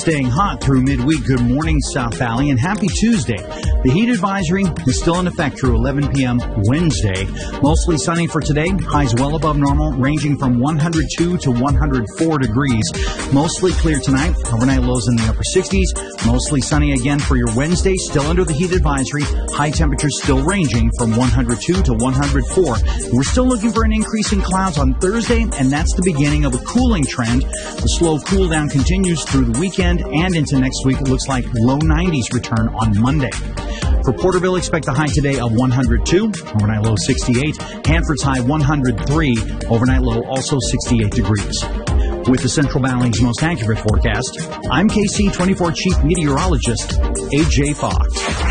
staying hot through midweek. Good morning, South Valley, and happy Tuesday. The heat advisory is still in effect through 11 p.m. Wednesday. Mostly sunny for today. Highs well above normal, ranging from 102 to 104 degrees. Mostly clear tonight. Overnight lows in the upper 60s. Mostly sunny again for your Wednesday. Still under the heat advisory. High temperatures still ranging from 102 to 104. We're still looking for an increase in clouds on Thursday, and that's the beginning of a cooling trend. The slow cool down continues through the weekend and into next week. It looks like low 90s return on Monday. For Porterville, expect a high today of 102, overnight low 68. Hanford's high 103, overnight low also 68 degrees. With the Central Valley's most accurate forecast, I'm KC24 Chief Meteorologist A.J. Fox.